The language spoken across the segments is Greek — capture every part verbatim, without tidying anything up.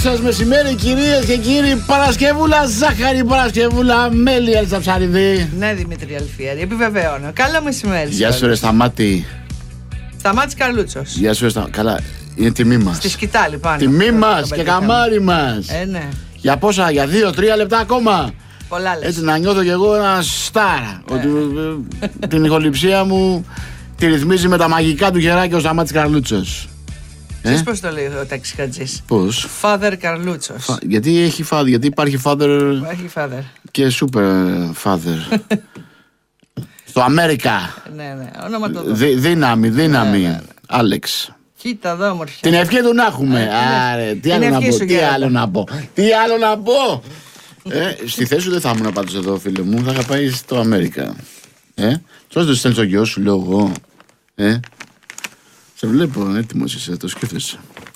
Σας μεσημέρι, κυρίες και κύριοι. Παρασκευούλα ζάχαρη, Παρασκευούλα μέλι, Έλσα Ψαριδή. Ναι, Δημήτρη Αλφιέρη, επιβεβαιώνω. Καλό μεσημέρι. Γεια σου, ρε Σταμάτη. Σταμάτης Καρλούτσος. Γεια σου, ρε Σταμάτη. Καλά, είναι τιμή μας. Στη σκητάλη πάνω. Τιμή μας και καμάρι μας. Ε, ναι. Για πόσα, για δύο τρία λεπτά ακόμα. Πολλά λες. Έτσι να νιώθω κι εγώ ένα στάρα. Ε. Ότι ε, την ηχοληψία μου τη ρυθμίζει με τα μαγικά του χεράκια ο Σταμάτης Καρλούτσος. Ξέρεις ε? πώς το λέει ο ταξικατζής? Πώς? Father Καρλούτσος. Φα... Γιατί έχει father, γιατί υπάρχει father. Υπάρχει father. Και super father. Στο Αμέρικα. Ναι, ναι, όνομα το δω. Δι, δύναμη, δύναμη. Ναι, ναι, ναι. Άλεξ. Κοίτα εδώ, όμορφη. Την ευχή του να έχουμε. Άρε, τι άλλο να πω, τι άλλο να πω. Τι άλλο να πω. ε, στη θέση σου δεν θα ήμουν πάντως εδώ, φίλε μου. Θα είχα πάει στο Αμέρικα. Ε, τώρα δεν στέλνεις το γιο σου, λέω εγώ. Ε, σε βλέπω, έτοιμος είσαι, το σκέφτεσαι.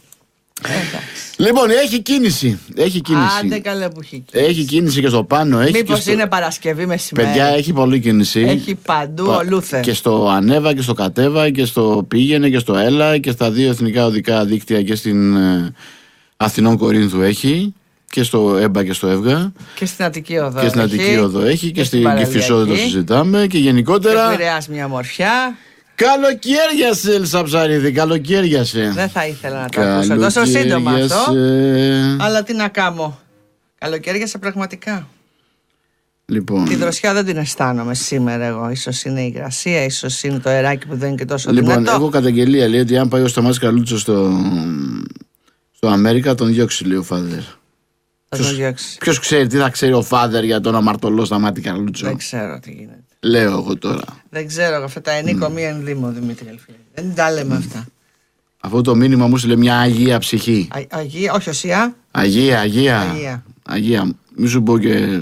Λοιπόν, έχει κίνηση. Έχει κίνηση. Άντε καλά που έχει κίνηση. Έχει κίνηση και στο πάνω. Έχει Μήπως στο... είναι Παρασκευή μεσημέρι? Παιδιά, έχει πολλή κίνηση. Έχει παντού Πα... ολούθε. Και στο ανέβα και στο κατέβα και στο πήγαινε και στο έλα και στα δύο εθνικά οδικά δίκτυα και στην ε, Αθηνών Κορίνθου έχει. Και στο ΕΜΠΑ και στο ΕΒΓΑ. Και στην Αττική Οδό. Και στην Αττική Οδό έχει. Και, και στην Κηφισό δεν το συζητάμε. Και γενικότερα. Και Πειραιάς μια μορφιά. Καλοκαίριασε, Έλσα Ψαρίδη, καλοκαίριασε. Δεν θα ήθελα να το ακούσω τόσο σύντομα αυτό. Αλλά τι να κάνω. Καλοκαίριασε πραγματικά. Λοιπόν. Τη δροσιά δεν την αισθάνομαι σήμερα εγώ. Ίσως είναι η υγρασία, ίσως είναι το αεράκι που δεν είναι και τόσο λοιπόν, δυνατό. Λοιπόν, έχω καταγγελία, λέει ότι αν πάει ο Σταμάτης Καρλούτσος στο, στο Αμέρικα, τον διώξει, λέει ο Φάδερ. Ποιος ξέρει τι θα ξέρει ο Φάδερ για τον αμαρτωλό Σταμάτη Καρλούτσο? Δεν ξέρω τι γίνεται. Λέω εγώ τώρα. Δεν ξέρω, αυτά τα ενίκο μία ενδύμω, Δημήτρη Αλφιέρη. Δεν τα λέμε αυτά. Αυτό το μήνυμα μου λέει μια αγία ψυχή. Α, αγία, όχι οσία. Αγία, αγία. Αγία. Αγία. Μη σου πω και,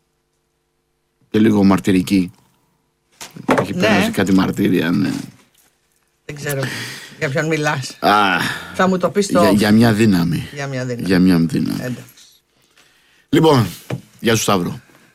και λίγο μαρτυρική. Έχει ναι. περάσει κάτι μαρτύρια, ναι. Δεν ξέρω για ποιον μιλάς. Α, θα μου το πεις το... Για, για μια δύναμη. Για μια δύναμη. Για μια δύναμη. Εντάξει. Λοιπόν, γεια σου Σταύρο.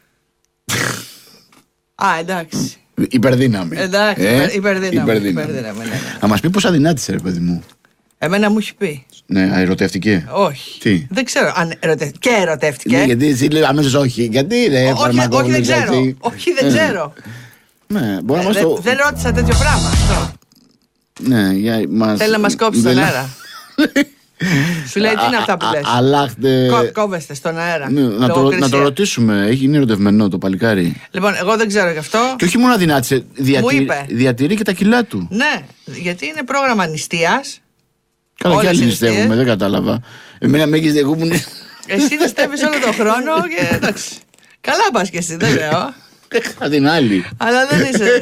Α, εντάξει. Υπερδύναμη. Εντάξει, ε? υπερδύναμη. Υπερδύναμη. υπερδύναμη ναι, ναι. Να μας πει πώς αδυνάτησε, ρε παιδί μου. Εμένα μου έχει πει. Ναι, ερωτεύτηκε. Όχι. Τι? Δεν ξέρω αν ερωτεύτηκε. Και ερωτεύτηκε. Ναι, γιατί εσύ λέει αμέσως όχι. Γιατί ρε, όχι, όχι, δεν ξέρω. Έτσι. Όχι, δεν ξέρω. Ναι, μπορεί να μας δεν, το... δεν ρώτησα τέτοιο πράγμα αυτό. Ναι, για μας... Θέλει να μας κόψει στον αέρα. Σου λέει τι είναι αυτά που λες. Αλλάχτε... Κόβεστε στον αέρα. Ναι, να, το, να το ρωτήσουμε. Έχει είναι ερωτευμένο το παλικάρι. Λοιπόν, εγώ δεν ξέρω γι' αυτό. Και όχι μόνο αδυνάτησε. Διατηρεί, διατηρεί και τα κιλά του. Ναι, γιατί είναι πρόγραμμα νηστείας. Καλά, και άλλοι νηστεύουμε, δεν κατάλαβα. Εμένα με έχεις δεχούμουν. Εσύ νηστεύεις όλο τον χρόνο και εντάξει. Καλά πας κι εσύ, δεν λέω. Έχα την άλλη. Αλλά δεν είσαι.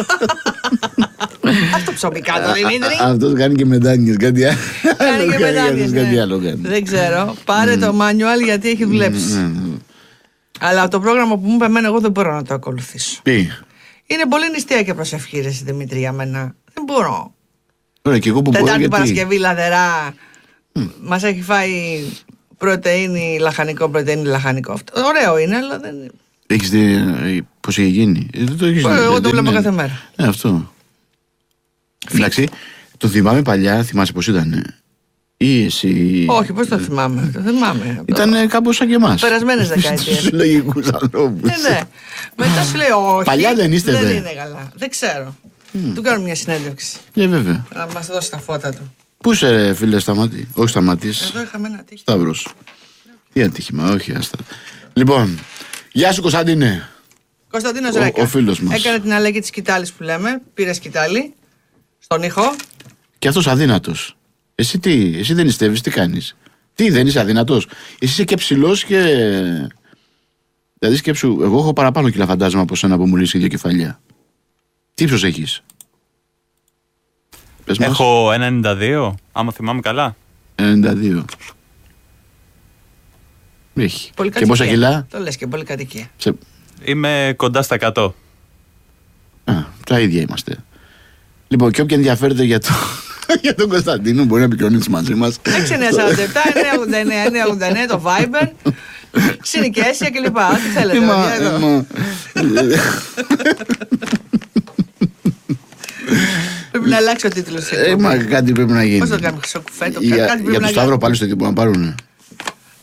Αυτό ψωμί κάτω, Δημήτρη. Αυτός κάνει και μετάνοιες, κάτι άλλο. Κάνει και μετάνοιες, ναι. Δεν ξέρω. Πάρε το manual γιατί έχει δουλέψει. Αλλά το πρόγραμμα που μου είπε εμένα, εγώ δεν μπορώ να το ακολουθήσω. Τι? Είναι πολύ νηστεία και προσευχή, ρε Δημήτρη, για μένα. Δεν μπορώ. Ωραία, και εγώ που μπορώ. Τετάρτη Παρασκευή, λαδερά. Μας έχει φάει πρωτεΐνη, λαχανικό, πρωτεΐνη, λαχανικό. Αυτό ωραίο είναι, αλλά δεν. Έχεις δει πώς έχει γίνει? Δεν το έχεις δει. Εγώ το βλέπω κάθε μέρα. Ναι, αυτό. Εντάξει, το θυμάμαι παλιά, θυμάσαι πώς ήταν? Ή εσύ? Όχι, πώς το θυμάμαι. Το θυμάμαι. Ήταν κάπως σαν και εμάς. Περασμένες δεκαετίες. Στους λογικούς ανθρώπους. Ναι, ναι. Μετά σου λέει όχι. Παλιά δεν είστε, δεν δε. είναι καλά. Δεν ξέρω. Του κάνω μια συνέντευξη. Ναι, βέβαια. Να μας δώσει τα φώτα του. Πού είσαι, ρε φίλε, Σταμάτη? Όχι, Σταματής. Εδώ είχαμε ένα ατύχημα. Σταύρος. Τι ατύχημα, όχι, άστα. Λοιπόν, γεια σου Κωνσταντίνε. Κωνσταντίνος Ρέκα. Ο, ο φίλος μας. Έκανε την αλλαγή της σκητάλης που λέμε. Πήρε σκητάλη. Στον ήχο. Και αυτός αδύνατος. Εσύ τι, εσύ δεν νηστεύεις, τι κάνεις? Τι, δεν είσαι αδύνατος? Εσύ είσαι και ψηλός και... Δηλαδή σκέψου, εγώ έχω παραπάνω κιλά φαντάζομαι από σένα που μου λύσει η ίδια κεφαλιά. Τι ύψος έχεις? Πες μας. Έχω ένα ενενήντα δύο, άμα θυμάμαι καλά. ενενήντα δύο. Έχει. Πολύ και πόσα κιλά? Το λες και πολύ κατοικία. Σε... Είμαι κοντά στα εκατό. Α, τα ίδια είμαστε. Λοιπόν, και όποιον ενδιαφέρεται για, το... για τον Κωνσταντίνο μπορεί να επικοινωνήσει μαζί μας. έξι εννιά σαράντα επτά εννιά ογδόντα εννιά εννιά ογδόντα εννιά το Viber. Συνοικέσια κλπ. Τι θέλετε, Έμα, έμα. Πρέπει να αλλάξει ο τίτλος. Ε, μα κάτι πρέπει να γίνει. Πώς το κάνουμε, χρυσό κουφέτο, Για, κάτι πρέπει για να το Σταύρο πάλι στο τύπο να πάρουν.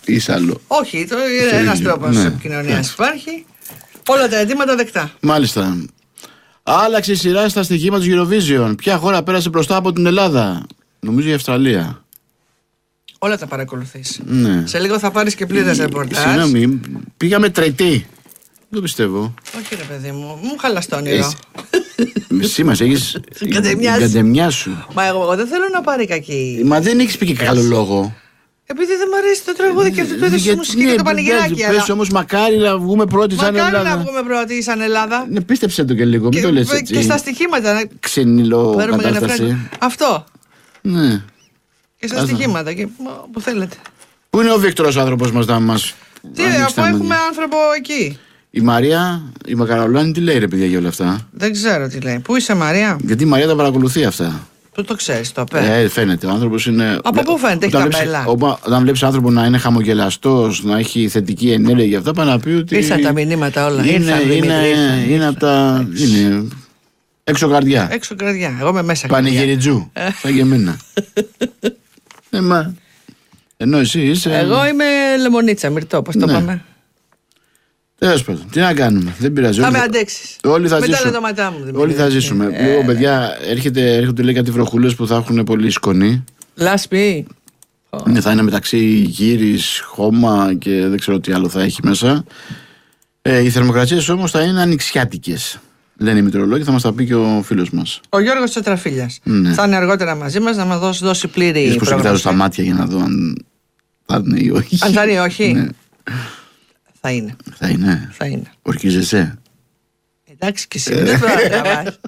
ή σ' άλλο. Όχι, το είναι ένας τρόπος επικοινωνίας υπάρχει. Όλα τα αιτήματα δεκτά. Μάλιστα. Άλλαξε η σειρά στα στοιχήματα του Eurovision. Ποια χώρα πέρασε μπροστά από την Ελλάδα? Νομίζω η Αυστραλία. Όλα τα παρακολουθείς. Ναι. Σε λίγο θα πάρεις και πλήρες ρεπορτάζ. Συγγνώμη, πήγαμε τретή. Δεν πιστεύω. Όχι ρε παιδί μου, μου χαλάς το όνειρο. Εσύ μας έχεις κατεμιά σου. Μα εγώ, εγώ δεν θέλω να πάρει κακή. Μα δεν έχεις πει και καλό λόγο. Επειδή δεν μου αρέσει το τραγούδι και αυτό το είδος στη μουσική και το πανηγυράκι. Πες όμως μακάρι να βγούμε πρώτοι σαν Ελλάδα. Μακάρι να βγούμε πρώτοι σαν Ελλάδα. Ναι, πίστεψε το και λίγο, μην το λες έτσι. Και στα στοιχήματα. Ξενιλό κατάσταση. Αυτό. Ναι. Και στα στοιχήματα, που θέλετε. Πού είναι ο Βίκτορος άνθρωπος μας να μας... Τι, αφού έχουμε άνθρωπο εκεί. Η Μαρία, η Μακαρολάνη τι λέει ρε παιδιά για όλα αυτά? Δεν ξέρω τι λέει. Πού είσαι Μαρία? Γιατί η Μαρία τα παρακολουθεί αυτά. Πού το ξέρεις το απέ? Ε, φαίνεται. Ο άνθρωπος είναι. Από πού φαίνεται, έχει ταμπέλα. Όταν βλέπεις άνθρωπο να είναι χαμογελαστός, να έχει θετική ενέργεια για αυτά, πάει να πει ότι. Ήρθαν τα μηνύματα όλα. Είναι, ήρθαν, είναι, Δημήτρη, ήρθαν, είναι, είναι από τα. Είναι. Έξω καρδιά. Έξω καρδιά. Εγώ είμαι μέσα. Πανηγυριτζού. Σαν και εμένα. ε, μα. Ενώ εσύ είσαι. Εγώ είμαι λεμονίτσα, μυρτό, πώς το ναι. πάμε. Τέλος πάντων, τι να κάνουμε, δεν πειράζει. Θα με αντέξεις. Όλοι θα με ζήσουμε. τα λεπτόματά μου. Όλοι θα ζήσουμε. Ε, Λίγο παιδιά, έρχεται, έρχονται λέει κάτι βροχούλες που θα έχουν πολύ σκονή. Λάσπη. Ναι, θα είναι μεταξύ γύρις, χώμα και δεν ξέρω τι άλλο θα έχει μέσα. Ε, οι θερμοκρασίες όμως θα είναι ανοιξιάτικες. Λένε οι μετεωρολόγοι, θα μας τα πει και ο φίλος μας. Ο Γιώργος Τσατραφίλιας. Ναι. Θα είναι αργότερα μαζί μας να μας δώσει, δώσει πλήρη. Ίσως πως κοιτάζω στα μάτια για να δω αν θα είναι ή όχι. Αν θα είναι ή όχι. Ναι. Θα είναι. Θα είναι. Θα είναι. Ορκίζεσαι. Εντάξει και εσύ δεν το τραβάς.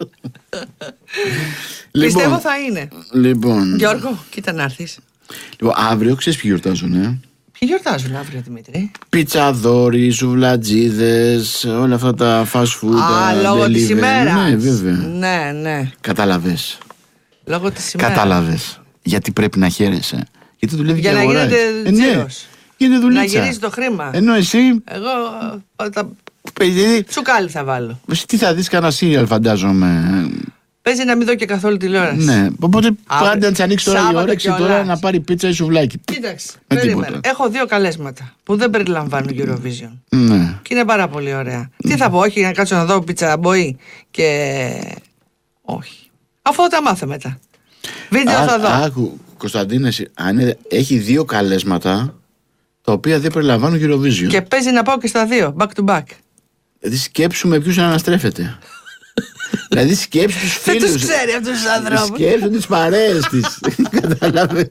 Πιστεύω θα είναι. Λοιπόν. Γιώργο, κοίτα να έρθεις. Λοιπόν, αύριο ξέρεις ποιοι γιορτάζουν, ε? Ποιοι γιορτάζουν αύριο, Δημήτρη? Πιτσαδόροι, σουβλατζίδες, όλα αυτά τα fast food. Α, λόγω της ημέρας. Ναι, βέβαια. Ναι, ναι. Κατάλαβες. Λόγω της ημέρας. Κατάλαβες. Γιατί πρέπει να χαίρεσαι. Γιατί δουλεύει για και να αγοράζει. γίνεται τζίρος. Ε, ναι. Να γυρίζει το χρήμα. Ενώ εσύ. Εγώ. Τα... Παιδί, τσουκάλι θα βάλω. Εσύ τι θα δεις, κανένα σύριαλ φαντάζομαι. Παίζει να μην δω και καθόλου τηλεόραση. Ναι, οπότε πάντα να τη ανοίξει τώρα η Σάββατο όρεξη τώρα να πάρει πίτσα ή σουβλάκι. Κοίταξε, περίμενε. Έχω δύο καλέσματα που δεν περιλαμβάνουν Eurovision. Ναι. Και είναι πάρα πολύ ωραία. Mm. Τι θα πω, όχι να κάτσω να δω πίτσα μποή και. Όχι. Αφού τα μάθω μετά. Βίντεο θα δω. Άκου, Κωνσταντίνε, αν έχει δύο καλέσματα τα οποία δεν περιλαμβάνουν Eurovision. Και παίζει να πάω και στα δύο, back to back. Δηλαδή σκέψου με ποιους αναστρέφεται. Δηλαδή σκέψου τους φίλους. Δεν τους ξέρει αυτούς τους άνθρωπους. Σκέψου τις παρέες της. Κατάλαβες.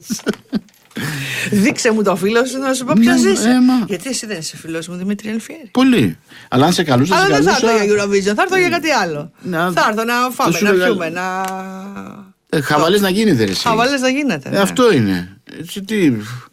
Δείξε μου το φίλο σου να σου πω ποιος είσαι. Γιατί εσύ δεν είσαι φίλος μου, Δημήτρη Αλφιέρη. Πολύ. Αλλά αν σε καλούσα, αλλά δεν θα έρθω για Eurovision, θα έρθω για κάτι άλλο. Θα έρθω να φάμε, να πιούμε, να. Χαβαλές να γίνεται ρε. Χαβαλές να γίνεται. Αυτό είναι. Έτσι τι.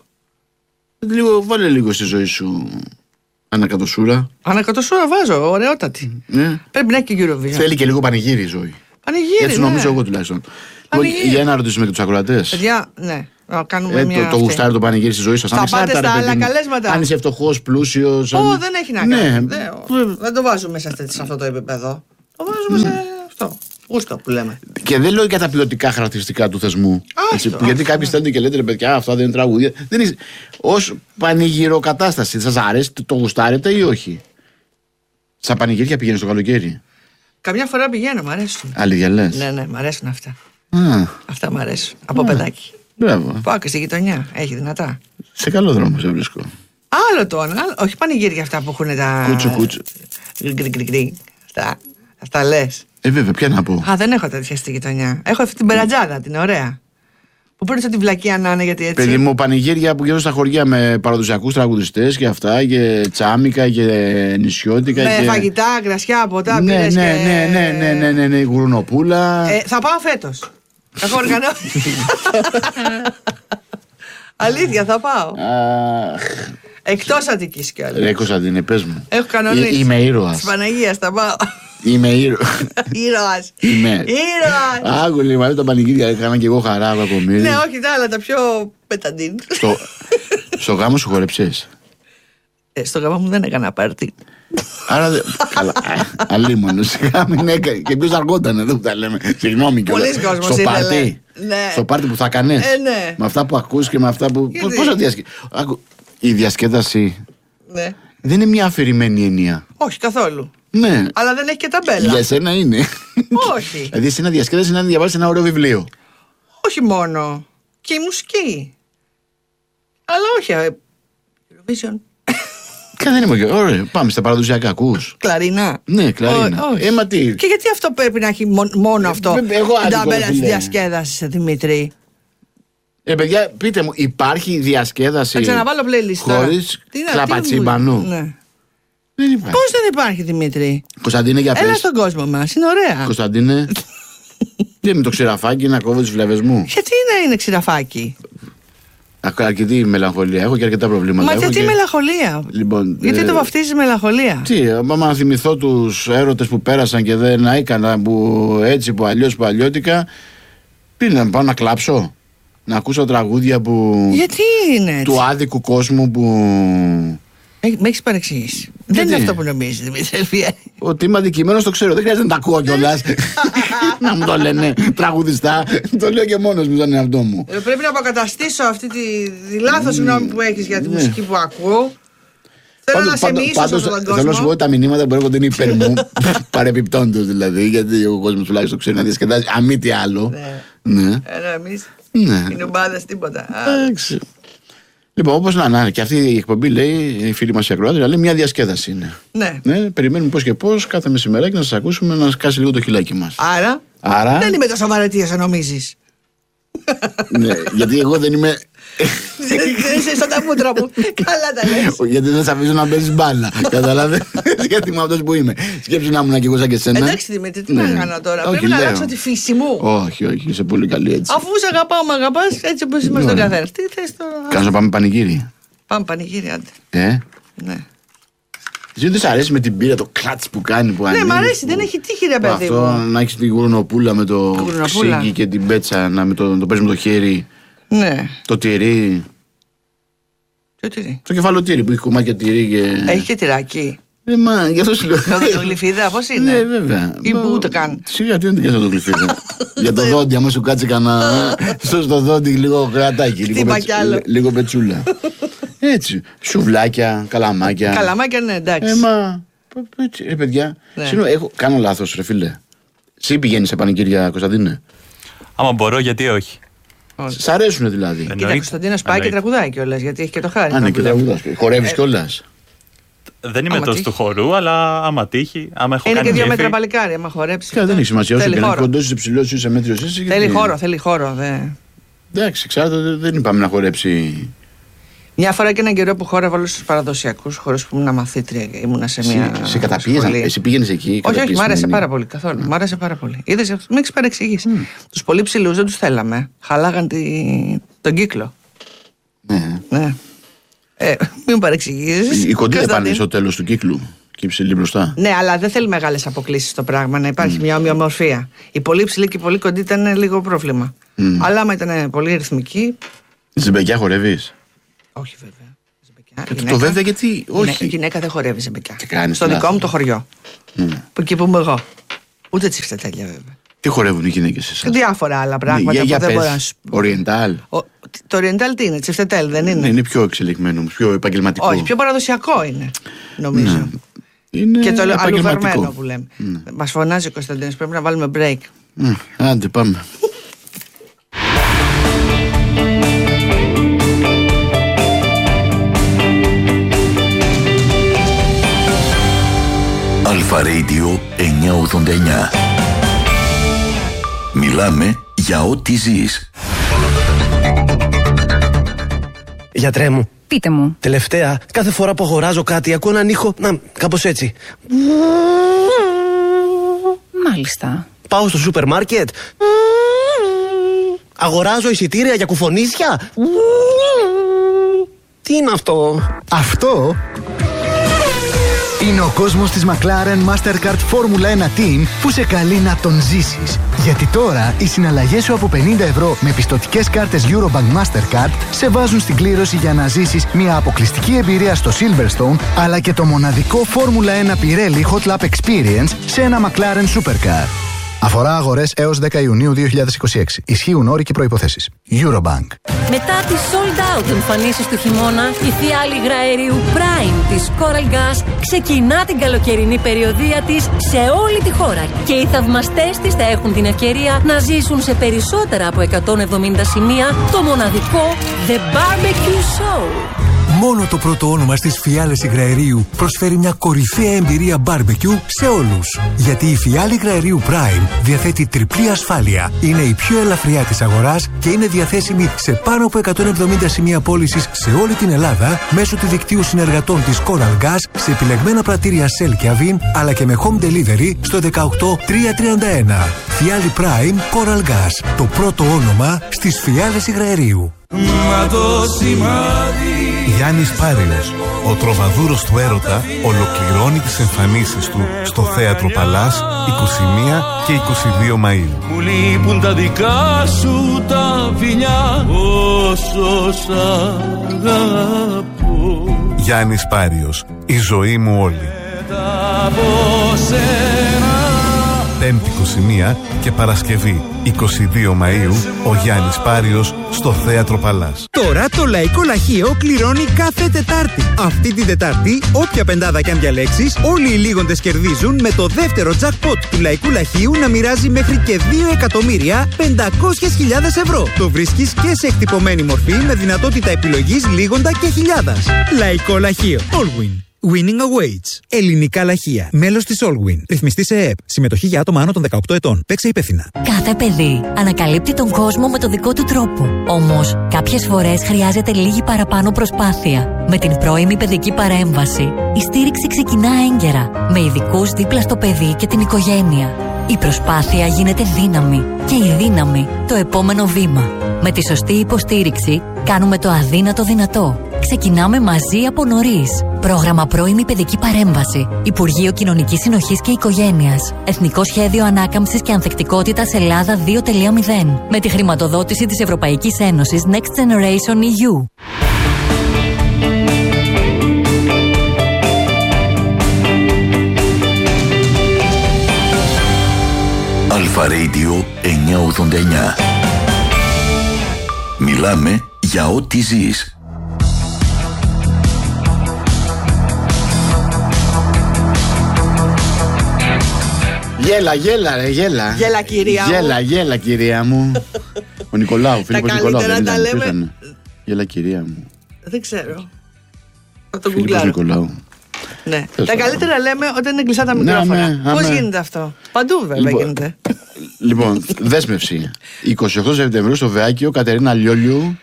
Λίγο, βάλε λίγο στη ζωή σου ανακατοσούρα. Ανακατοσούρα βάζω, ωραιότατη. Ναι. Πρέπει να έχει και Eurovision. Θέλει και λίγο πανηγύρι η ζωή. Πανηγύρι. Έτσι ναι. νομίζω εγώ τουλάχιστον. Πανηγύρι. Για να ρωτήσουμε και τους ακροατές. Παιδιά, ναι. Κάνουμε ε, μια το, το γουστάρι το πανηγύρι στη ζωή σας. Θα πάτε στα άλλα καλέσματα. Αν είσαι φτωχός, πλούσιος. Ω, αν... δεν έχει να κάνει. Ναι. Δεν, δεν το βάζουμε σε, σε αυτό το επίπεδο. Το βάζουμε mm. σε αυτό. Γούστο που λέμε. Και δεν λέω για τα ποιοτικά χαρακτηριστικά του θεσμού. Έτσι, αυτό, γιατί κάποιοι στέλνουν και λέτε ρε παιδιά, αυτά δεν είναι τραγούδια. Δεν είναι. Ως πανηγυροκατάσταση, σας αρέσει, το γουστάρετε ή όχι? Στα πανηγύρια πηγαίνει το καλοκαίρι? Καμιά φορά πηγαίνω, μ' αρέσουν. Αλήθεια λες? Ναι, ναι, μ' αρέσουν αυτά. Α. Αυτά μ' αρέσουν. Από Α. παιδάκι. Μπράβο. Πάω και στη γειτονιά. Έχει δυνατά. Σε καλό δρόμο σε βρίσκω. Άλλο το άλλο. Όχι πανηγύρια αυτά που έχουν τα. Κούτσο, κούτσο. Γκρι, αυτά. Αυτά λες. Ε, βέβαια, ποια να πω. Α, δεν έχω τέτοια στη γειτονιά. Έχω αυτή την περατζάδα, την ωραία. Που παίρνει τη βλακία να είναι, γιατί έτσι. Παιδί μου, πανηγύρια που γίνονται στα χωριά με παραδοσιακούς τραγουδιστές και αυτά, και τσάμικα και νησιώτικα. Με και... φαγητά, κρασιά, ποτά, ναι, πύρες ναι, και... ναι, ναι, ναι, ναι, ναι, ναι, γουρνοπούλα. Ε, θα πάω φέτος. Έχω οργανώσει. Αλήθεια, θα πάω. Εκτός Αττικής κιόλας. Ρε Κωνσταντίνε, πες μου. Έχω κανονίσει. Είμαι ήρωας. Της Παναγίας θα πάω. Είμαι ήρωας. Ήρωας. Είμαι. Ήρωας. Άκου λίγο, μαζί τα πανηγύρια έκανα και εγώ χαρά, κακομοίρη. Ναι, όχι τα άλλα, τα πιο πεταντίν. Στο, στο γάμο σου χορεψες? Ε, στο γάμο μου δεν έκανα πάρτι. Άρα δεν. Καλά. Αλίμονο. Σιγά μην έκανε. Και ποιος αργόταν εδώ που τα λέμε. Συγγνώμη κιόλας. Πολλοί κόσμος στο ήθελε. πάρτι. Ναι. Στο πάρτι που θα κάνεις. Ε, ναι. Με αυτά που ακούς και με αυτά που. Γιατί? Πώς θα διασκε. η διασκέδαση Ναι. δεν είναι μια αφηρημένη έννοια. Όχι καθόλου. Ναι. Αλλά δεν έχει και ταμπέλα. Για εσένα είναι. Όχι. Δηλαδή, εσένα διασκέδαση είναι να διαβάσει ένα ωραίο βιβλίο. Όχι μόνο. Και η μουσική. Αλλά όχι. ε, Eurovision. Κα δεν είμαι και. Ωραία, πάμε στα παραδοσιακά, ακούς. Κλαρίνα. Ναι, κλαρίνα. Ω, όχι. Ε, μα τι. Και γιατί αυτό πρέπει να έχει μο- μόνο αυτό. Ε, εγώ την άδικο, ταμπέλα τη φίλε. διασκέδαση, Δημήτρη. Ε, παιδιά, πείτε μου, υπάρχει διασκέδαση. Θα ξαναβάλω playlist τώρα. Χωρίς Τι να- τι κλαπατσίμπανου. μου- Ναι. Δεν υπάρχει. Πώς δεν υπάρχει, Δημήτρη. Κωνσταντίνε, για Έλα πες. στον κόσμο μας, είναι ωραία. Κωνσταντίνε. Τι με το ξηραφάκι να κόβω τις βλέβες μου. Γιατί να είναι ξηραφάκι. Ακ- Αρκετή μελαγχολία. Έχω και αρκετά προβλήματα. Μα Έχω γιατί και- μελαγχολία. Λοιπόν, Γιατί ε, το βαφτίζεις μελαγχολία. Τι, άμα θυμηθώ τους έρωτες που πέρασαν και δεν έκανα που έτσι, που αλλιώς, που αλλιώτικα. Τι να πάω να κλάψω. Να ακούσω τραγούδια που. Γιατί είναι έτσι. Του άδικου κόσμου που. Ε, Με έχει παρεξηγήσει. Δεν είναι αυτό που νομίζει, Δημήτρη. Ότι είμαι αδικημένος το ξέρω. Δεν χρειάζεται να τα ακούω κιόλας. Να μου το λένε τραγουδιστά. Το λέω και μόνος μου στον εαυτό μου. Ε, Πρέπει να αποκαταστήσω αυτή τη, τη λάθος γνώμη που έχεις για τη Ναι. μουσική που ακούω. Θέλω Πάντως- να σε πάντως- μίσω πάντως, αυτόν τον θέλω να σου πω κόσμο. ότι τα μηνύματα που έρχονται είναι υπέρ μου. Παρεπιπτόντως δηλαδή. Γιατί ο κόσμος τουλάχιστον ξέρει να διασκεδάζει. Αν μη τι άλλο. Ναι. Ναι. Ενώ εμείς Ναι. οι νουμπάδες τίποτα. Α, Εντάξει. Λοιπόν, όπως να είναι, και αυτή η εκπομπή λέει, η φίλη μας η ακροάτρια, λέει μια διασκέδαση είναι. Ναι. Ναι, περιμένουμε πώς και πώς κάθε μεσημεράκι να σας ακούσουμε να σκάσει λίγο το χιλάκι μας. Άρα Άρα, δεν είμαι τόσο βαρετή όσο νομίζεις. ναι, γιατί εγώ δεν είμαι. Δεν είσαι σαν τα μούτρα μου. Καλά τα λες. Γιατί δεν σε αφήσω να παίζεις μπάλα. Καταλάβες. Γιατί είμαι αυτός που είμαι. Σκέψου να ήμουν και εγώ σαν και εσένα. Εντάξει Δημήτρη, τι Ναι. να κάνω τώρα. Όχι, Πρέπει να λέω. αλλάξω τη φύση μου. Όχι, όχι, είσαι πολύ καλή έτσι. Αφού σε αγαπάω, με αγαπάς, έτσι όπως είμαστε τον Ωραία. καθένα. Τι θες τώρα. Κάνω να πάμε πανηγύρι. Πάμε πανηγύρι, άντε. Ε, Ναι. εσύ δεν σ' αρέσει με την πύρα το κλατς που κάνει που Ναι, ανοίγει, μ' αρέσει, που- δεν έχει τύχει ρε που παιδί Αυτό μου. να έχεις την γουρνοπούλα με το Γουρνοπούλα. ξύγκι και την πέτσα να με το, το παίζεις με το χέρι. Ναι. Το τυρί. Ποιο τυρί. Το κεφαλοτήρι που έχει κομμάτια τυρί και. Έχει και τυράκι. Ε, μα, γι' αυτό σου λέω. Με οδοντογλυφίδα, πώς είναι. Ναι, βέβαια. Ή Μα, που ούτε καν. Σιγά, τι είναι για το γλυφίδα. Για το δόντι, άμα σου κάτσει κανένα. Στο στο δόντι λίγο κρατάκι, λίγο, Χτύπα πετς- κι άλλο. λίγο πετσούλα. Έτσι. Σουβλάκια, καλαμάκια. Καλαμάκια, ναι, εντάξει. Ε, μα. π- έτσι, ρε παιδιά. Ναι. Συγγνώμη, έχω, κάνω λάθος, ρε φίλε. Εσύ πηγαίνεις σε πανηγύρια, Κωνσταντίνε. Άμα μπορώ, γιατί όχι. Όχι. Σ' αρέσουν δηλαδή. Δεν- Κοίτα, Εννοείται. Κωνσταντίνος πάει και Εννοείται. τραγουδάει κιόλας, γιατί έχει και το χάρη. Α, ναι, και τραγουδάς. Χορεύεις κιόλας. Δεν είμαι Άμα τόσο τύχει. του χορού, αλλά άμα τύχει, άμα έχω Είναι κάνει και δύο κέφι, μέτρα παλικάρι, άμα χορέψει. Και δεν έχει σημασία. Όσο Θέλει και να είναι χώρο. κοντός, είσαι ψηλός, είσαι μέτριος. Είσαι, Θέλει γιατί- χώρο, θέλει χώρο. Δε. Εντάξει, εξάρτητα, δεν- δεν είπαμε να χορέψει. Μια φορά και έναν καιρό που χόρευα όλου του παραδοσιακού χώρου που ήμουν μαθήτρια και ήμουνα σε μια. Σε, σε καταπίεζαν. σχολή. Εσύ πήγαινε εκεί. Όχι, όχι, μ' άρεσε καταπιεσμένη. πάρα πολύ καθόλου. Μ' άρεσε πάρα πολύ. Είδε, με έχει παρεξηγήσει. Του πολύ ψηλού δεν του θέλαμε. Χαλάγαν τη... τον κύκλο. Ναι. Ναι. Ε, μην παρεξηγήσει. Οι κοντοί δεν πάνε στο τέλος του κύκλου και ψηλή μπροστά. Ναι, αλλά δεν θέλει μεγάλε αποκλήσει το πράγμα. Να υπάρχει μια ομοιομορφία. Οι πολύ ψηλοί και οι πολύ κοντοί ήταν λίγο πρόβλημα. Αλλά άμα ήταν πολύ ρυθμική. Ζεμπεκιά χορεύεις. Όχι βέβαια. Ζεμπεκιά. Και το- Γυναίκα- το βέβαια γιατί όχι. Ναι, η γυναίκα δεν χορεύει ζεμπεκιά. Τι κάνεις, Στο λάθος. δικό μου το χωριό. Mm. Που εκεί που είμαι εγώ. Ούτε τσιφτετέλια βέβαια. Τι χορεύουν οι γυναίκες εσάς. Και διάφορα άλλα πράγματα για, που για δεν μπορώ να πες, σου. Oriental. Ο- Το Oriental τι είναι, τσιφτετέλ δεν είναι. Ναι, είναι πιο εξελιγμένο, πιο επαγγελματικό. Όχι, πιο παραδοσιακό είναι. Νομίζω. Ναι. Είναι Και το αλλουβερμένο επαγγελματικό. που λέμε. Μας φωνάζει ο Κωνσταντίνος, πρέπει να βάλουμε break. Mm, Άντε πάμε. Αλφα Radio εννιακόσια ογδόντα εννιά. Μιλάμε για ό,τι ζεις. Γιατρέ μου, Πείτε μου. τελευταία, κάθε φορά που αγοράζω κάτι, ακούω έναν ήχο, να, κάπως έτσι. Μάλιστα. Πάω στο σούπερ μάρκετ. Αγοράζω εισιτήρια για κουφονίσια. Τι είναι αυτό? Αυτό είναι ο κόσμος της McLaren Mastercard Formula ένα Team που σε καλεί να τον ζήσεις. Γιατί τώρα οι συναλλαγές σου από πενήντα ευρώ με πιστωτικές κάρτες Eurobank Mastercard σε βάζουν στην κλήρωση για να ζήσεις μια αποκλειστική εμπειρία στο Silverstone αλλά και το μοναδικό Formula ένα Pirelli Hot Lap Experience σε ένα McLaren Supercar. Αφορά αγορές έως δέκα Ιουνίου δύο χιλιάδες είκοσι έξι. Ισχύουν όροι και προϋποθέσεις. Eurobank. Μετά τις sold out εμφανίσεις του χειμώνα, η φιάλη υγραερίου Prime της Coral Gas ξεκινά την καλοκαιρινή περιοδεία της σε όλη τη χώρα. Και οι θαυμαστές της θα έχουν την ευκαιρία να ζήσουν σε περισσότερα από εκατόν εβδομήντα σημεία το μοναδικό The Barbecue Show. Μόνο το πρώτο όνομα στις φιάλες υγραερίου προσφέρει μια κορυφαία εμπειρία μπάρμπεκιου σε όλους. Γιατί η φιάλη υγραερίου Prime διαθέτει τριπλή ασφάλεια, είναι η πιο ελαφριά της αγοράς και είναι διαθέσιμη σε πάνω από εκατόν εβδομήντα σημεία πώλησης σε όλη την Ελλάδα μέσω του δικτύου συνεργατών της Coral Gas σε επιλεγμένα πρατήρια Shell και Avin, αλλά και με home delivery στο δεκαοκτώ τριακόσια τριάντα ένα. Φιάλη Prime Coral Gas, το πρώτο όνομα στις φιάλες υγραερίου. Μα το σημάδι. Γιάννης Πάριος, ο τροβαδούρος του έρωτα, ολοκληρώνει τις εμφανίσεις του στο Θέατρο Παλάς είκοσι μία και είκοσι δύο Μαΐου. Μου λείπουν τα δικά σου τα φιλιά, όσο σ' αγαπώ. Γιάννης Πάριος, η ζωή μου όλη. Πέμπτη είκοσι μία και Παρασκευή είκοσι δύο Μαΐου, ο Γιάννης Πάριος στο Θέατρο Παλάς. Τώρα το Λαϊκό Λαχείο κληρώνει κάθε Τετάρτη. Αυτή την Τετάρτη, όποια πεντάδα κι αν διαλέξεις, όλοι οι λίγοντες κερδίζουν με το δεύτερο jackpot του Λαϊκού Λαχείου να μοιράζει μέχρι και δύο εκατομμύρια πεντακόσιες χιλιάδες ευρώ. Το βρίσκεις και σε εκτυπωμένη μορφή με δυνατότητα επιλογής λίγοντα και χιλιάδας. Λαϊκό Λαχείο. Allwin. Winning awaits. Ελληνικά λαχεία. Μέλος της Allwin. Ρυθμιστή σε ΕΕΠ. Συμμετοχή για άτομα άνω των δεκαοκτώ ετών. Παίξε υπεύθυνα. Κάθε παιδί ανακαλύπτει τον κόσμο με το δικό του τρόπο. Όμως, κάποιες φορές χρειάζεται λίγη παραπάνω προσπάθεια. Με την πρώιμη παιδική παρέμβαση, η στήριξη ξεκινά έγκαιρα, με ειδικούς δίπλα στο παιδί και την οικογένεια. Η προσπάθεια γίνεται δύναμη και η δύναμη το επόμενο βήμα. Με τη σωστή υποστήριξη κάνουμε το αδύνατο δυνατό. Ξεκινάμε μαζί από νωρίς. Πρόγραμμα Πρώιμη Παιδική Παρέμβαση. Υπουργείο Κοινωνικής Συνοχής και Οικογένειας. Εθνικό Σχέδιο Ανάκαμψης και Ανθεκτικότητας Ελλάδα δύο κόμμα μηδέν. Με τη χρηματοδότηση της Ευρωπαϊκής Ένωσης Next Generation ι γιου. Αλφα Radio εννιακόσια ογδόντα εννιά. Μιλάμε για ό,τι ζεις. Γέλα, γέλα, ρε, γέλα. Γέλα, κυρία μου. Γέλα, γέλα, κυρία μου. Ο Νικολάου, Φίλιππος Νικολάου. Τα καλύτερα τα λέμε. Γέλα, κυρία μου. Δεν ξέρω. Θα το Φίλιππος Νικολάου. Ναι. Τα καλύτερα λέμε όταν είναι κλειστά τα μικρόφωνα. Πώς γίνεται αυτό? Παντού βέβαια γίνεται. Λοιπόν, δέσμευση. εικοστή ογδόη Σεπτεμβρίου στο Βεάκιο, Κατερίνα Λιόλιου.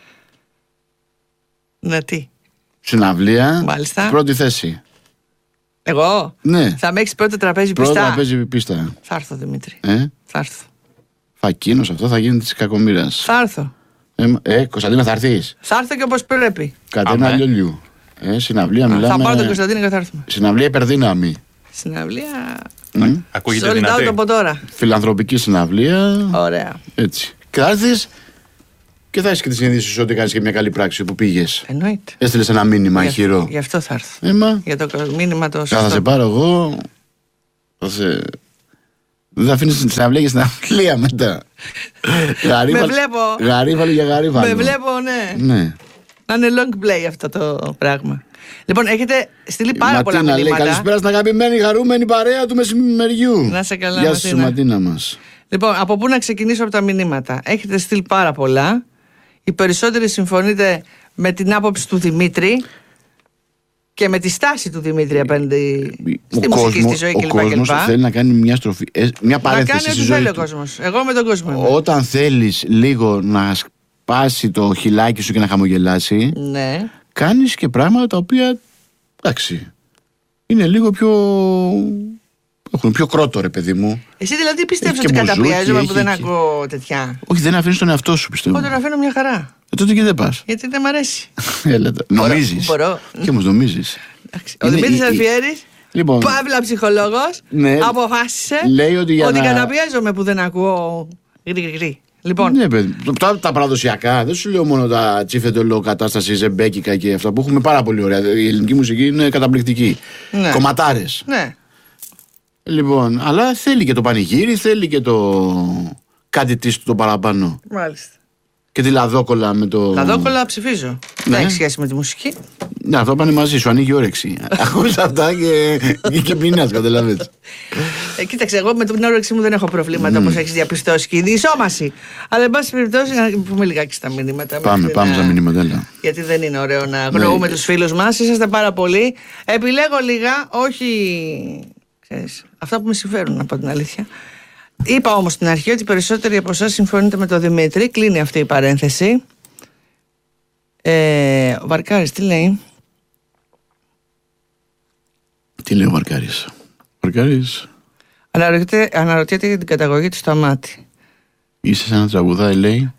Ναι, τι? Συναυλία. Μάλιστα. Πρώτη θέση. Εγώ? Ναι. Θα με έχεις πρώτο τραπέζι πρώτο πιστά? Πρώτο τραπέζι πίστα. Θα έρθω, Δημήτρη. Ε? Θα έρθω. Φακίνος αυτό θα γίνει της κακομοίρας. Θα έρθω. Ε, ε Κωνσταντίνα, θα έρθεις? Θα έρθω και όπως πρέπει. Κατερίνα Λιόλιου. Ε, συναυλία, Α, μιλάμε. Θα πάρω τον Κωνσταντίνο και θα έρθουμε. Συναυλία υπερδύναμη. Συναυλία. Mm. Ακούγεται δυνατή. Από τώρα. Φιλανθρωπική συναυλία. Ωραία. Έτσι. Και θα έρθεις και θα έχεις και τη συνείδηση σου ότι κάνεις και μια καλή πράξη που πήγες. Εννοείται. Έστειλες ένα μήνυμα ηχηρό. Γι' αυτό θα έρθω. Έμα. Για το μήνυμα το σωστό. Θα σε πάρω εγώ. Θα σε... Δεν θα αφήνεις την συναυλία και στην αυλία μετά. Με βλέπω. Γαρίβαλο για γαρίβαλο. Με βλέπω, ναι. Ναι. Να είναι long play αυτό το πράγμα. Λοιπόν, έχετε στείλει πάρα Ματίνα, πολλά μηνύματα. Λέει, καλησπέρα στην αγαπημένη χαρούμενη παρέα του μεσημεριού. Να σε καλά, Γεια σου, Ματίνα μας. Λοιπόν, από πού να ξεκινήσω από τα μηνύματα? Έχετε στείλει πάρα πολλά. Οι περισσότεροι συμφωνείτε με την άποψη του Δημήτρη και με τη στάση του Δημήτρη απέναντι στη ο μουσική, κόσμος, στη ζωή ο κλπ. κόσμος θέλει να κάνει μια στροφή, μια παρένθεση. Να κάνει ό,τι θέλει ο κόσμος. Εγώ με τον κόσμο είμαι. Όταν θέλεις λίγο να σπάσει το χιλάκι σου και να χαμογελάσει, ναι, κάνεις και πράγματα τα οποία, εντάξει, είναι λίγο πιο... έχουν πιο κρότο, ρε παιδί μου. Εσύ δηλαδή πιστεύεις ότι καταπιέζομαι που δεν ακούω τέτοια? Όχι, δεν αφήνεις τον εαυτό σου, πιστεύω. Εγώ τον αφήνω μια χαρά. Ε, τότε και δεν πας. Γιατί δεν μ' αρέσει. Έλατε. Νομίζεις. Μπορώ. Και όμως νομίζεις. Ο Δημήτρης Αλφιέρης, λοιπόν, παύλα ψυχολόγος, ναι, αποφάσισε λέει ότι, για ότι να... καταπιέζομαι που δεν ακούω γρι γρι γρι. Λοιπόν. Ναι, παιδί. Τα, τα παραδοσιακά, δεν σου λέω μόνο τα τσίφετολο, κατάσταση, ζεμπέκικα και αυτά που έχουμε πάρα πολύ ωραία. Η ελληνική μουσική είναι καταπληκτική. Ναι. Κομματάρες. Ναι. Λοιπόν, αλλά θέλει και το πανηγύρι, θέλει και το κάτι της του το παραπάνω. Μάλιστα. Και τη λαδόκολα με το. Λαδόκολα ψηφίζω. Ναι. Δεν έχει σχέση με τη μουσική. Ναι, αυτό πάνε μαζί σου, ανοίγει όρεξη. Ακούς αυτά και, και πεινάς, καταλαβαίνεις. Ε, κοίταξε, εγώ με την όρεξή μου δεν έχω προβλήματα mm. όπως έχεις διαπιστώσει και η διεισόμαση. Αλλά, εν πάση περιπτώσει, να πούμε λιγάκι στα μηνύματα. Πάμε, πάμε να... στα μηνύματα, έλα. Γιατί δεν είναι ωραίο να γνωρούμε ναι. τους φίλους μας. Είσαστε πάρα πολλοί. Επιλέγω λίγα, όχι. Ξέρεις, αυτά που με συμφέρουν, να πω την αλήθεια. Είπα όμως στην αρχή ότι περισσότεροι από εσάς συμφωνείτε με τον Δημήτρη. Κλείνει αυτή η παρένθεση. Ε, ο Βαρκάρης τι λέει? Τι λέει ο Βαρκάρης? Βαρκάρης Αναρωτιέται, αναρωτιέται για την καταγωγή του στο μάτι. Είσαι σαν να τραγουδάει, λέει.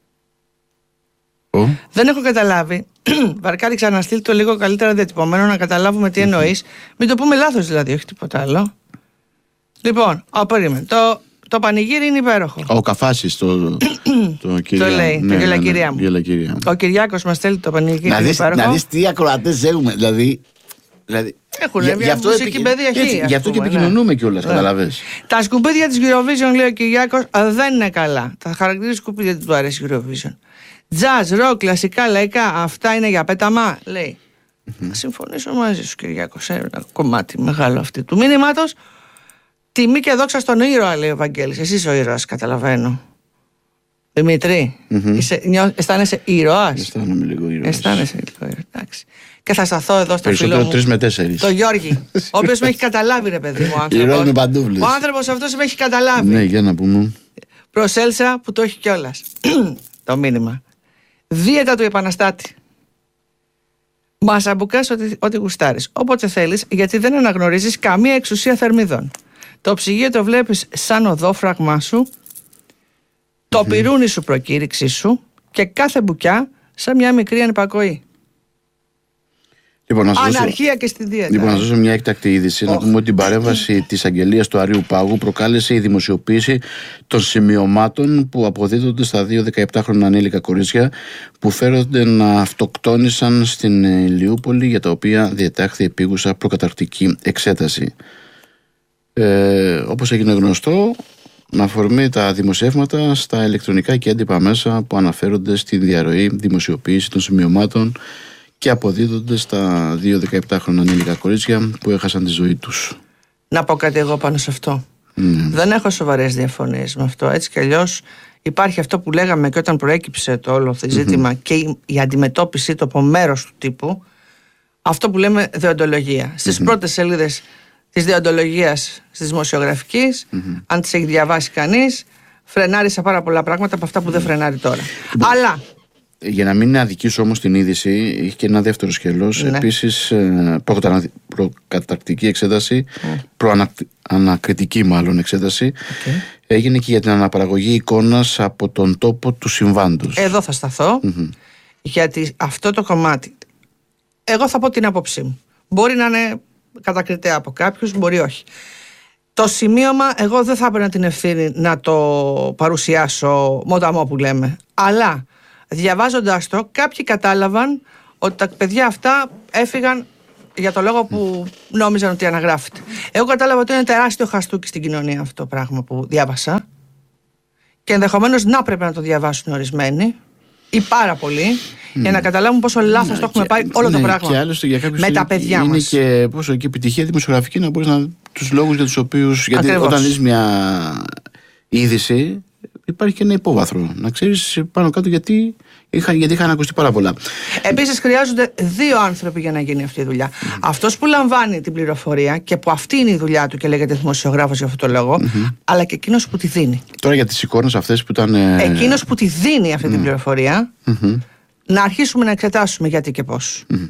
Ο. Δεν έχω καταλάβει. Βαρκάρη, ξαναστείλ το λίγο καλύτερα διατυπωμένο να καταλάβουμε τι εννοείς. Μην το πούμε λάθος δηλαδή, όχι τίποτα άλλο. Λοιπόν, ο, περίμενε. Το, το πανηγύρι είναι υπέροχο. Ο Καφάσης το, το, κυρία, το λέει, ναι, το γελακυριά ναι, μου. Γελακυριά. Ο Κυριάκος μας στέλνει το πανηγύρι. Να δεις, υπέροχο. να δεις τι ακροατές έχουμε. Δηλαδή, δηλαδή έχουν για, μια μουσική επικοι... παιδεία χ. Γι' αυτό και επικοινωνούμε ναι. κιόλας, καταλαβες. Τα σκουπίδια της Eurovision, λέει ο Κυριάκος, δεν είναι καλά. Τα χαρακτηρίζει σκουπίδια του αρέσει Eurovision. Jazz, rock, κλασικά, λαϊκά, αυτά είναι για πέταμα, λέει. Mm-hmm. Θα συμφωνήσω μαζί σου, Κυριάκο, σε ένα κομμάτι μεγάλο αυτή του μήνυματος. Τιμή και δόξα στον ήρωα, λέει ο Βαγγέλης. Εσύ είσαι ο ήρωας, καταλαβαίνω. Δημήτρη, mm-hmm. είσαι, νιώ, αισθάνεσαι ήρωας? Αισθάνομαι λίγο ήρωας. Αισθάνεσαι λίγο ήρωας, εντάξει. Και θα σταθώ εδώ στο φίλο μου, τρεις με τέσσερις. το Γιώργη, ο οποίος με έχει καταλάβει, ρε παιδί μου, ο άνθρωπος. με παντούβλες. Ο άνθρωπος αυτός με έχει καταλάβει. Ναι, για να πούμε. Προς Έλσα που το έχει κιόλας. Το μήνυμα. Δίαιτα του επαναστάτη. Μας αμπουκάς ό,τι, ό,τι γουστάρεις. Όποτε θέλεις, γιατί δεν αναγνωρίζεις καμία εξουσία θερμιδών. Το ψυγείο το βλέπεις σαν οδόφραγμά σου, το mm-hmm. πυρούνι σου προκήρυξή σου και κάθε μπουκιά σαν μια μικρή ανυπακοή. Λοιπόν, να Αναρχία δώσω... και στη δίαιτα. Λοιπόν, να σας δώσω μια έκτακτη είδηση. Oh. Να πούμε ότι την παρέμβαση της αγγελίας του Αρείου Πάγου προκάλεσε η δημοσιοποίηση των σημειωμάτων που αποδίδονται στα δύο δεκαεπτάχρονα ανήλικα κορίτσια που φέρονται να αυτοκτόνησαν στην Ηλιούπολη, για τα οποία διετάχθη επίγουσα προκαταρκτική εξέταση. Ε, όπως έγινε γνωστό, με αφορμή τα δημοσιεύματα στα ηλεκτρονικά και έντυπα μέσα που αναφέρονται στη διαρροή δημοσιοποίηση των σημειωμάτων και αποδίδονται στα δύο δεκαεπτάχρονα ανήλικα κορίτσια που έχασαν τη ζωή τους. Να πω κάτι εγώ πάνω σε αυτό. Mm. Δεν έχω σοβαρές διαφωνίες με αυτό. Έτσι κι αλλιώς υπάρχει αυτό που λέγαμε και όταν προέκυψε το όλο το ζήτημα mm-hmm. και η, η αντιμετώπιση του από μέρος του τύπου, αυτό που λέμε δεοντολογία. Στις mm-hmm. πρώτες σελίδες της δεοντολογίας της δημοσιογραφικής, mm-hmm. αν τις έχει διαβάσει κανείς, φρενάρει σε πάρα πολλά πράγματα από αυτά που mm-hmm. δεν φρενάρει τώρα. Mm-hmm. Αλλά για να μην αδικήσω όμως την είδηση, έχει και ένα δεύτερο σκέλος. Ναι. Επίσης, προκαταρκτική εξέταση, mm. προανακριτική μάλλον εξέταση, okay. έγινε και για την αναπαραγωγή εικόνας από τον τόπο του συμβάντος. Εδώ θα σταθώ, mm-hmm. γιατί αυτό το κομμάτι, εγώ θα πω την άποψή μου. Μπορεί να είναι κατακριτέα από κάποιους, μπορεί όχι. Το σημείωμα, εγώ δεν θα έπαιρνα την ευθύνη να το παρουσιάσω μοταμό που λέμε, αλλά διαβάζοντας το, κάποιοι κατάλαβαν ότι τα παιδιά αυτά έφυγαν για το λόγο που νόμιζαν ότι αναγράφεται. Εγώ κατάλαβα ότι είναι τεράστιο χαστούκι στην κοινωνία αυτό το πράγμα που διάβασα και ενδεχομένως να πρέπει να το διαβάσουν ορισμένοι ή πάρα πολλοί mm. για να καταλάβουν πόσο λάθος το έχουμε πάει όλο ναι, το πράγμα. Και άλλωστε για κάποιους με τα παιδιά είναι μας. Και πόσο και επιτυχία δημοσιογραφική να μπορείς να τους λόγους για τους οποίους. Γιατί ακριβώς. Όταν δεις μια είδηση, υπάρχει και ένα υπόβαθρο. Να ξέρεις πάνω κάτω γιατί είχαν, γιατί είχαν ακουστεί πάρα πολλά. Επίσης, χρειάζονται δύο άνθρωποι για να γίνει αυτή η δουλειά. Mm-hmm. Αυτός που λαμβάνει την πληροφορία και που αυτή είναι η δουλειά του και λέγεται δημοσιογράφος για αυτό το λόγο, mm-hmm. αλλά και εκείνος που τη δίνει. Τώρα για τις εικόνες αυτές που ήταν. Ε... Εκείνος που τη δίνει αυτή mm-hmm. την πληροφορία, mm-hmm. να αρχίσουμε να εξετάσουμε γιατί και πώς. Mm-hmm.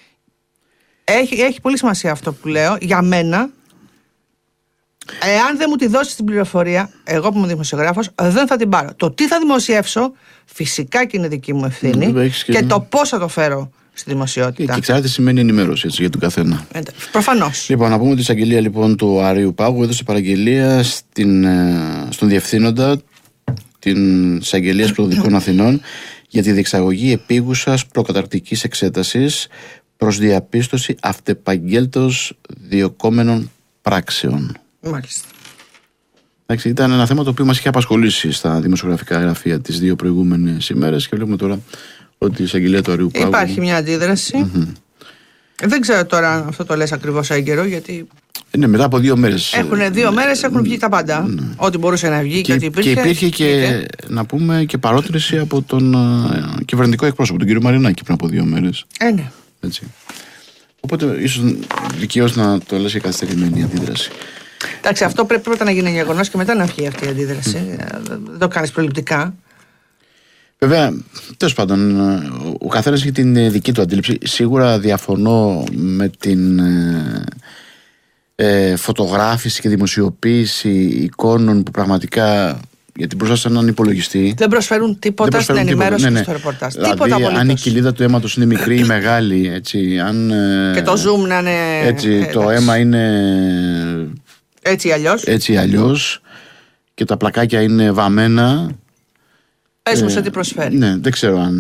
Έχει, έχει πολύ σημασία αυτό που λέω για μένα. Εάν δεν μου τη δώσει την πληροφορία, εγώ που είμαι δημοσιογράφος, δεν θα την πάρω. Το τι θα δημοσιεύσω, φυσικά και είναι δική μου ευθύνη mm, και, και το πώς θα το φέρω στη δημοσιότητα. Και ξέρετε, σημαίνει ενημέρωση έτσι, για τον καθένα. Προφανώς. Λοιπόν, να πούμε ότι η εισαγγελία λοιπόν, του Αρείου Πάγου έδωσε παραγγελία στην, στον διευθύνοντα της εισαγγελίας Πρωτοδικών Αθηνών για τη διεξαγωγή επίγουσας προκαταρκτικής εξέτασης προς διαπίστωση αυτεπαγγέλτως διωκόμενων πράξεων. Μάλιστα. Εντάξει, ήταν ένα θέμα το οποίο μας είχε απασχολήσει στα δημοσιογραφικά γραφεία τις δύο προηγούμενες ημέρες και βλέπουμε τώρα ότι η εισαγγελία του Αρείου Πάγου. Υπάρχει μια αντίδραση. Mm-hmm. Δεν ξέρω τώρα αν αυτό το λες ακριβώς έγκαιρο, γιατί. Είναι μετά από δύο μέρες. Έχουν δύο μέρες, έχουν βγει τα πάντα. Mm. Ό,τι μπορούσε να βγει και, και ό,τι υπήρχε. Και υπήρχε και, και, να πούμε, και παρότριση από τον uh, κυβερνητικό εκπρόσωπο, τον κύριο Μαρινάκη, πριν από δύο μέρες. Ε, ναι. Έτσι. Οπότε ίσως δικαίως να το λες για καθυστερημένη αντίδραση. Εντάξει, αυτό πρέπει πρώτα να γίνει γεγονός και μετά να βγει αυτή η αντίδραση. Mm. Δεν το κάνεις προληπτικά. Βέβαια, τέλος πάντων, ο καθένας έχει την δική του αντίληψη. Σίγουρα διαφωνώ με την ε, ε, φωτογράφηση και δημοσιοποίηση εικόνων που πραγματικά, γιατί μπροστά σε έναν υπολογιστή δεν προσφέρουν τίποτα, δεν προσφέρουν στην ενημέρωση και ναι, ναι. στο ρεπορτάζ. Δηλαδή, τίποτα απολύτως. Αν η κοιλίδα του αίματος είναι μικρή ή μεγάλη, έτσι, αν, και το zoom να είναι. Έτσι, ε, το αίμα είναι. Έτσι αλλιώς. Έτσι αλλιώς και τα πλακάκια είναι βαμμένα. Πες μου σε τι προσφέρει. Ναι, δεν ξέρω αν.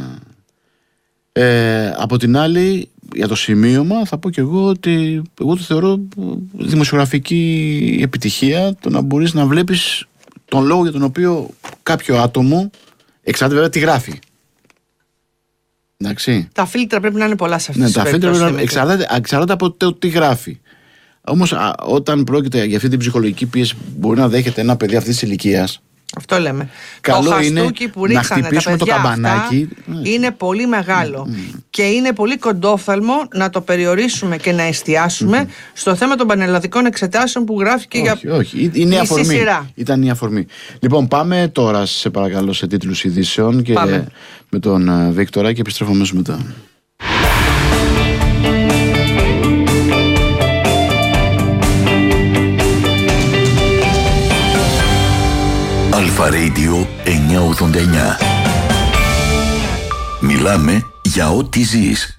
Ε, από την άλλη, για το σημείωμα, θα πω και εγώ ότι εγώ το θεωρώ δημοσιογραφική επιτυχία το να μπορείς να βλέπεις τον λόγο για τον οποίο κάποιο άτομο, εξαρτάται βέβαια τι γράφει. Εντάξει. Τα φίλτρα πρέπει να είναι πολλά σε αυτή ναι, τη τα φίλτρα πρέπει να εξαρτάται, εξαρτάται από το τι γράφει. Όμως α, όταν πρόκειται για αυτή την ψυχολογική πίεση που μπορεί να δέχεται ένα παιδί αυτής της ηλικίας, αυτό λέμε. Καλό το είναι χαστούκι που ρίξανε να χτυπήσουμε τα το καμπανάκι. Είναι πολύ μεγάλο. Mm. Και είναι πολύ κοντόφθαλμο να το περιορίσουμε και να εστιάσουμε mm. στο θέμα των πανελλαδικών εξετάσεων που γράφηκε όχι, για όχι. Είναι η αφορμή. Σειρά. Ήταν η αφορμή. Λοιπόν, πάμε τώρα, σε παρακαλώ, σε τίτλους ειδήσεων και πάμε. με τον uh, Βίκτορα και επιστρέφουμε αμέσως μετά. Αλφα Radio εννιακόσια ογδόντα εννιά. Μιλάμε για ό,τι ζεις.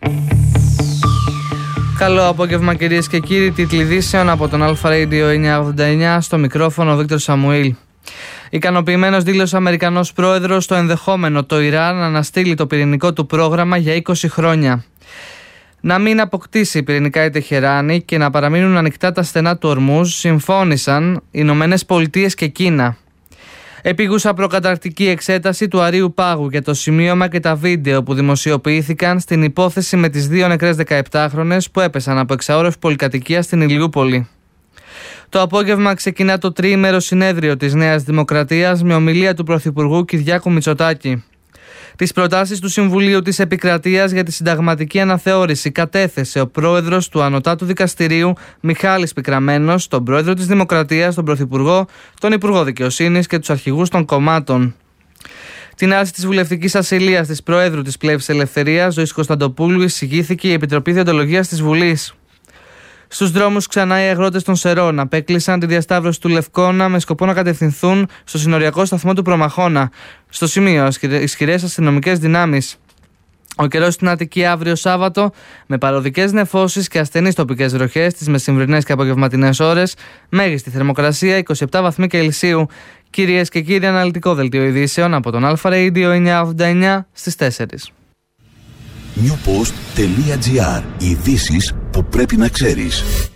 Καλό απόγευμα κυρίες και κύριοι, τίτλοι ειδήσεων από τον Αλφα Radio εννιακόσια ογδόντα εννιά, στο μικρόφωνο ο Βίκτορ Σαμουήλ. Ικανοποιημένος δήλωσε ο Αμερικανός πρόεδρος το ενδεχόμενο το Ιράν να αναστείλει το πυρηνικό του πρόγραμμα για είκοσι χρόνια. Να μην αποκτήσει πυρηνικά η Τεχεράνη και να παραμείνουν ανοιχτά τα στενά του Ορμούζ συμφώνησαν οι Ηνωμένες Πολιτείες και Κίνα. Επίγουσα προκαταρκτική εξέταση του Αρείου Πάγου για το σημείωμα και τα βίντεο που δημοσιοποιήθηκαν στην υπόθεση με τις δύο νεκρές δεκαεπτάχρονες που έπεσαν από εξαόρευη πολυκατοικία στην Ηλιούπολη. Το απόγευμα ξεκινά το τριήμερο συνέδριο της Νέας Δημοκρατίας με ομιλία του Πρωθυπουργού Κυριάκου Μητσοτάκη. Τις προτάσεις του Συμβουλίου της Επικρατείας για τη συνταγματική αναθεώρηση κατέθεσε ο πρόεδρος του Ανωτάτου Δικαστηρίου Μιχάλης Πικραμένος, τον πρόεδρο της Δημοκρατίας, τον Πρωθυπουργό, τον Υπουργό Δικαιοσύνης και τους αρχηγούς των κομμάτων. Την άρση της βουλευτικής ασυλίας της Προέδρου της Πλεύσης Ελευθερίας, Ζωής Κωνσταντοπούλου, εισηγήθηκε η Επιτροπή Διοντολογίας της Βουλής. Στους δρόμους ξανά οι αγρότες των Σερών απέκλεισαν τη διασταύρωση του Λευκώνα με σκοπό να κατευθυνθούν στο συνοριακό σταθμό του Προμαχώνα. Στο σημείο, ισχυρές αστυνομικές δυνάμεις. Ο καιρός στην Αττική αύριο Σάββατο, με παροδικές νεφώσεις και ασθενείς τοπικές βροχές τις μεσημβρινές και απογευματινές ώρες, μέγιστη θερμοκρασία είκοσι επτά βαθμοί Κελσίου. Κυρίες και κύριοι, αναλυτικό δελτίο ειδήσεων από τον Αλφα Radio εννιακόσια ογδόντα εννιά στις τέσσερις. newpost.gr. Ειδήσεις που πρέπει να ξέρεις.